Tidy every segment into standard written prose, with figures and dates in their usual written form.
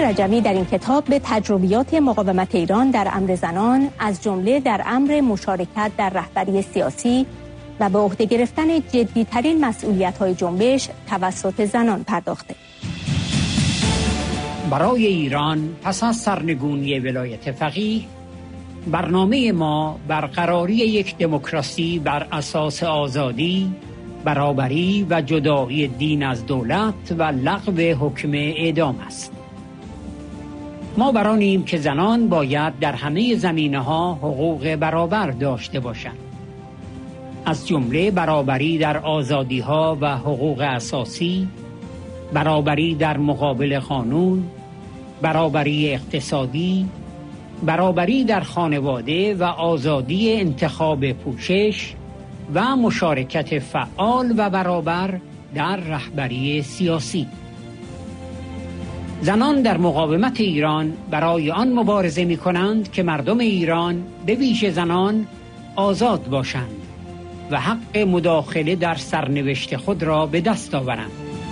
رجوی در این کتاب به تجربیات مقاومت ایران در امر زنان، از جمله در امر مشارکت در رهبری سیاسی و به عهده گرفتن جدی‌ترین مسئولیت‌های جنبش توسط زنان پرداخته. برای ایران پس از سرنگونی ولایت فقیه، برنامه ما برقراری یک دموکراسی بر اساس آزادی، برابری و جدایی دین از دولت و لغو حکم اعدام است. ما بر آنیم که زنان باید در همه زمینه‌ها حقوق برابر داشته باشند، از جمله برابری در آزادی‌ها و حقوق اساسی، برابری در مقابل قانون، برابری اقتصادی، برابری در خانواده و آزادی انتخاب پوشش و مشارکت فعال و برابر در رهبری سیاسی. زنان در مقاومت ایران برای آن مبارزه می کنند که مردم ایران، به ویژه زنان، آزاد باشند و حق مداخله در سرنوشت خود را به دست آورند.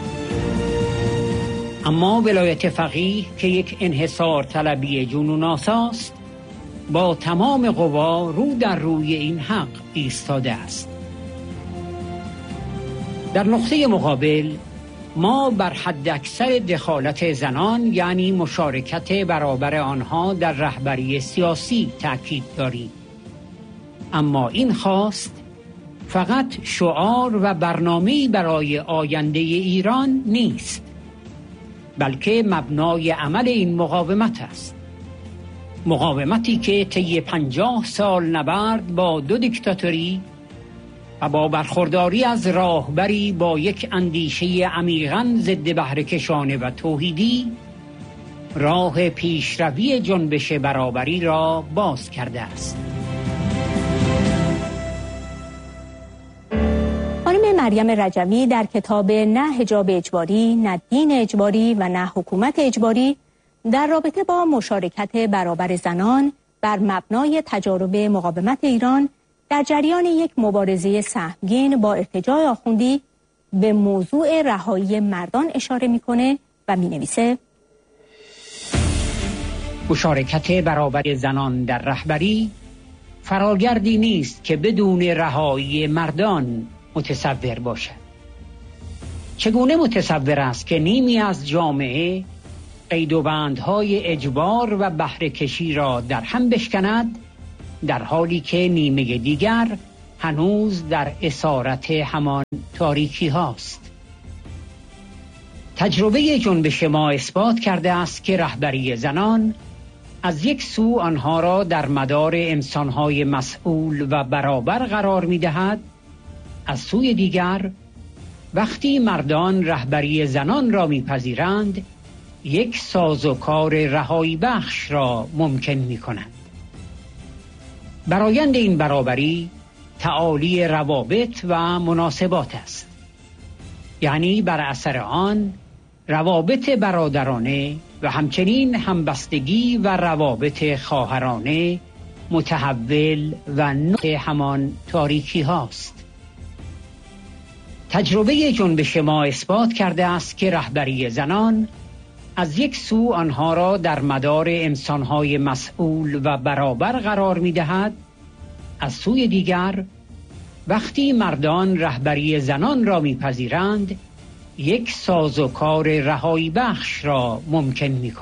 اما ولایت فقیه که یک انحصار طلبی جنون آساست، با تمام قوا رو در روی این حق ایستاده است. در نقطه مقابل ما بر حد اکثر دخالت زنان، یعنی مشارکت برابر آنها در رهبری سیاسی تأکید داریم. اما این خواست فقط شعار و برنامه‌ای برای آینده ایران نیست، بلکه مبنای عمل این مقاومت است. مقاومتی که طی 50 سال نبرد با 2 دیکتاتوری و با برخورداری از راهبری با یک اندیشه عمیقاً ضد بهره‌کشانه و توحیدی، راه پیشروی جنبش برابری را باز کرده است. خانم مریم رجوی در کتاب نه حجاب اجباری، نه دین اجباری و نه حکومت اجباری در رابطه با مشارکت برابر زنان بر مبنای تجارب مقاومت ایران در جریان یک مبارزه سهمگین با ارتجاع آخوندی به موضوع رهایی مردان اشاره میکنه و مینویسه: مشارکت برابر زنان در رهبری فراگردی نیست که بدون رهایی مردان متصور باشد. چگونه متصور است که نیمی از جامعه قید و بندهای اجبار و بهره کشی را در هم بشکند، در حالی که نیمه دیگر هنوز در اسارت همان تاریکی هاست؟ تجربه جنبش ما اثبات کرده است که رهبری زنان از یک سو آنها را در مدار انسانهای مسئول و برابر قرار می دهد، از سوی دیگر وقتی مردان رهبری زنان را میپذیرند، یک سازوکار رهایی بخش را ممکن می کنند. برآیند این برابری تعالی روابط و مناسبات است، یعنی بر اثر آن روابط برادرانه و همچنین همبستگی و روابط خواهرانه متحول و نوع همان تاریکی هاست. تجربه جنبش ما اثبات کرده است که رهبری زنان از یک سو آنها را در مدار انسانهای مسئول و برابر قرار می دهد، از سوی دیگر وقتی مردان رهبری زنان را میپذیرند، یک سازوکار رهایی بخش را ممکن می کند.